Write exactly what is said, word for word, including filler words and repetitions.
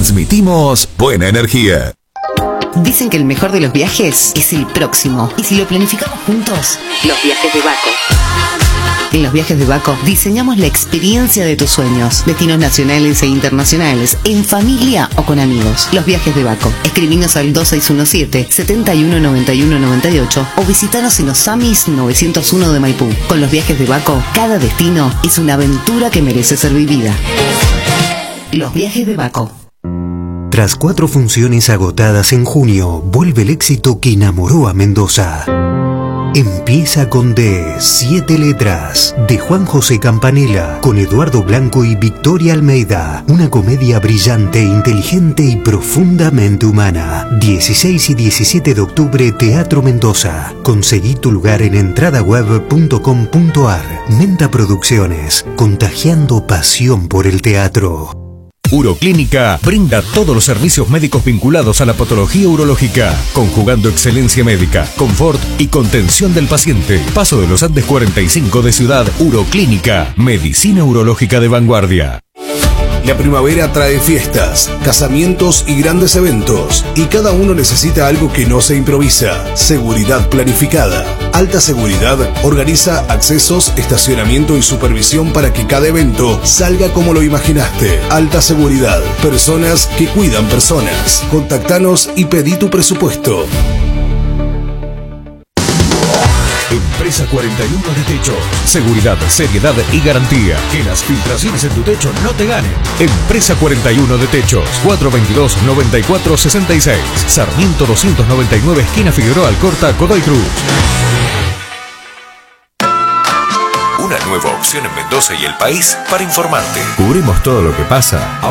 transmitimos buena energía. Dicen que el mejor de los viajes es el próximo. Y si lo planificamos juntos, los viajes de Baco. En los viajes de Baco diseñamos la experiencia de tus sueños. Destinos nacionales e internacionales, en familia o con amigos. Los viajes de Baco. Escribinos al dos seis uno siete, siete uno nueve uno nueve ocho o visitanos en los Amis novecientos uno de Maipú. Con los viajes de Baco, cada destino es una aventura que merece ser vivida. Los viajes de Baco. Tras cuatro funciones agotadas en junio, vuelve el éxito que enamoró a Mendoza. Empieza con D, siete letras, de Juan José Campanella, con Eduardo Blanco y Victoria Almeida. Una comedia brillante, inteligente y profundamente humana. dieciséis y diecisiete de octubre, Teatro Mendoza. Conseguí tu lugar en entradaweb punto com punto ar. Menta Producciones, contagiando pasión por el teatro. Uroclínica brinda todos los servicios médicos vinculados a la patología urológica, conjugando excelencia médica, confort y contención del paciente. Paso de los Andes cuarenta y cinco de Ciudad. Uroclínica, medicina urológica de vanguardia. La primavera trae fiestas, casamientos y grandes eventos, y cada uno necesita algo que no se improvisa. Seguridad planificada. Alta Seguridad organiza accesos, estacionamiento y supervisión para que cada evento salga como lo imaginaste. Alta Seguridad. Personas que cuidan personas. Contactanos y pedí tu presupuesto. Empresa cuarenta y uno de Techo. Seguridad, seriedad y garantía. Que las filtraciones en tu techo no te ganen. Empresa cuarenta y uno de Techos. cuatrocientos veintidós, noventa y cuatro sesenta y seis. Sarmiento doscientos noventa y nueve, esquina Figueroa Alcorta, Godoy Cruz. Una nueva opción en Mendoza y el país para informarte. Cubrimos todo lo que pasa